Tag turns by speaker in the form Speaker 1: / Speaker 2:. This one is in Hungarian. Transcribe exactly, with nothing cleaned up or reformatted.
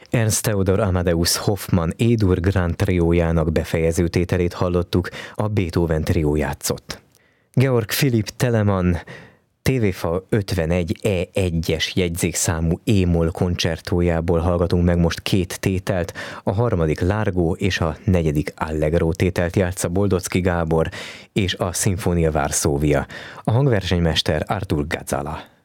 Speaker 1: Ernst Theodor Amadeus Hoffmann E-dur Grand triójának befejező tételét hallottuk, a Beethoven trió játszott. Georg Philipp Telemann té vé fa ötvenegy E egyes jegyzékszámú E-moll koncertójából hallgatunk meg most két tételt, a harmadik Largo és a negyedik Allegro tételt játsza Boldocki Gábor és a Sinfonia Varsóvia. A hangversenymester Artur Gazala.